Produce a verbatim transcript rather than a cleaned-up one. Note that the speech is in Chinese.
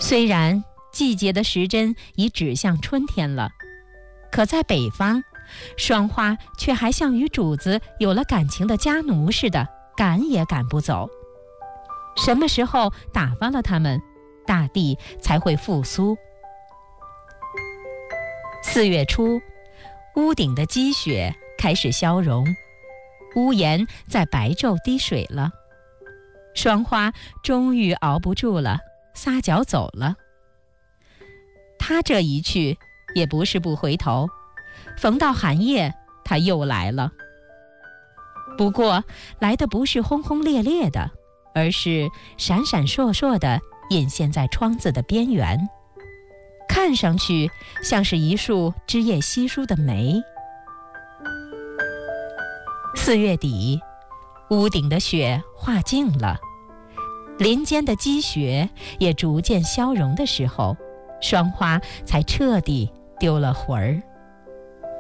虽然季节的时针已指向春天了，可在北方，霜花却还像与主子有了感情的家奴似的，赶也赶不走。什么时候打发了它们，大地才会复苏？四月初，屋顶的积雪开始消融，屋檐在白昼滴水了。霜花终于熬不住了，撒脚走了。他这一去也不是不回头，逢到寒夜他又来了。不过来的不是轰轰烈烈的，而是闪闪烁烁地隐现在窗子的边缘，看上去像是一束枝叶稀疏的梅。四月底，屋顶的雪化尽了，林间的积雪也逐渐消融的时候，霜花才彻底丢了魂儿。